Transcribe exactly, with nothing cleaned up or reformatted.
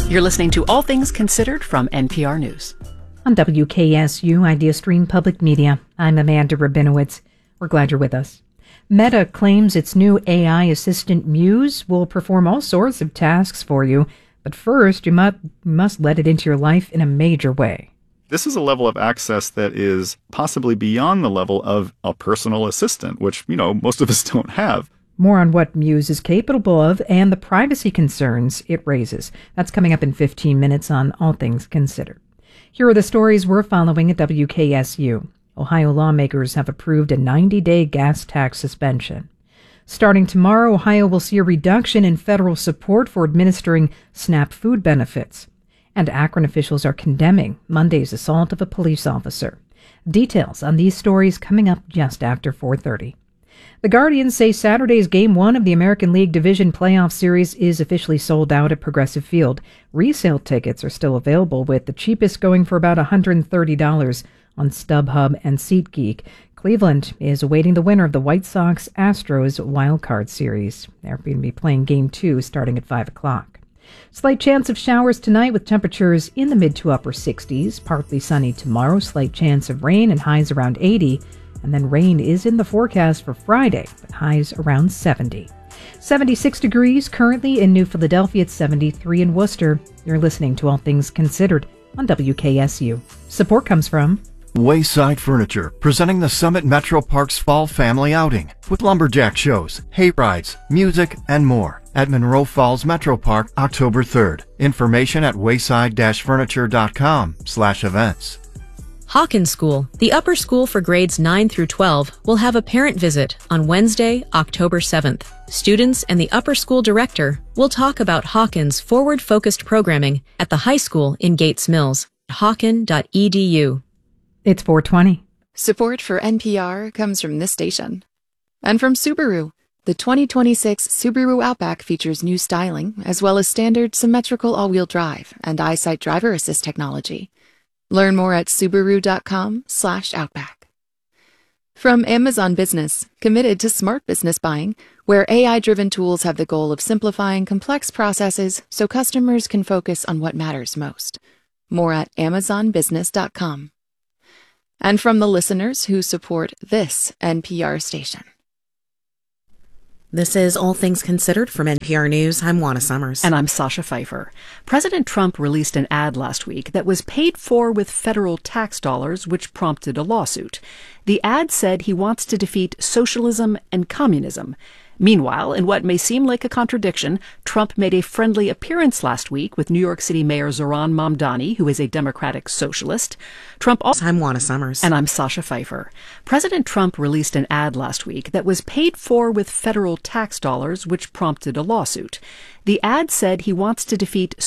You're listening to All Things Considered from N P R News. On W K S U Idea Stream Public Media, I'm Amanda Rabinowitz. We're glad you're with us. Meta claims its new A I assistant Muse will perform all sorts of tasks for you, but first you must, must let it into your life in a major way. This is a level of access that is possibly beyond the level of a personal assistant, which, you know, most of us don't have. More on what Muse is capable of and the privacy concerns it raises. That's coming up in fifteen minutes on All Things Considered. Here are the stories we're following at W K S U. Ohio lawmakers have approved a ninety-day gas tax suspension. Starting tomorrow, Ohio will see a reduction in federal support for administering SNAP food benefits. And Akron officials are condemning Monday's assault of a police officer. Details on these stories coming up just after four thirty. The Guardians say Saturday's Game one of the American League Division Playoff Series is officially sold out at Progressive Field. Resale tickets are still available, with the cheapest going for about one hundred thirty dollars on StubHub and SeatGeek. Cleveland is awaiting the winner of the White Sox-Astros wildcard series. They're going to be playing Game two starting at five o'clock. Slight chance of showers tonight with temperatures in the mid to upper sixties. Partly sunny tomorrow, slight chance of rain and highs around eighty. And then rain is in the forecast for Friday, with highs around seventy. seventy-six degrees currently in New Philadelphia, at seventy-three in Worcester. You're listening to All Things Considered on W K S U. Support comes from Wayside Furniture, presenting the Summit Metro Parks Fall Family Outing with lumberjack shows, hay rides, music, and more at Monroe Falls Metro Park, October third. Information at wayside-furniture.com slash events. Hawkins School, the upper school for grades nine through twelve, will have a parent visit on Wednesday, October seventh. Students and the upper school director will talk about Hawkins' forward-focused programming at the high school in Gates Mills. Hawken dot e d u. It's four twenty. Support for N P R comes from this station. And from Subaru. The twenty twenty-six Subaru Outback features new styling, as well as standard symmetrical all-wheel drive and EyeSight driver assist technology. Learn more at Subaru.com slash Outback. From Amazon Business, committed to smart business buying, where A I-driven tools have the goal of simplifying complex processes so customers can focus on what matters most. More at Amazon Business dot com. And from the listeners who support this N P R station. This is All Things Considered from N P R News. I'm Juana Summers. And I'm Sasha Pfeiffer. President Trump released an ad last week that was paid for with federal tax dollars, which prompted a lawsuit. The ad said he wants to defeat socialism and communism. Meanwhile, in what may seem like a contradiction, Trump made a friendly appearance last week with New York City Mayor Zohran Mamdani, who is a Democratic socialist. Trump also... I'm Juana Summers. And I'm Sasha Pfeiffer. President Trump released an ad last week that was paid for with federal tax dollars, which prompted a lawsuit. The ad said he wants to defeat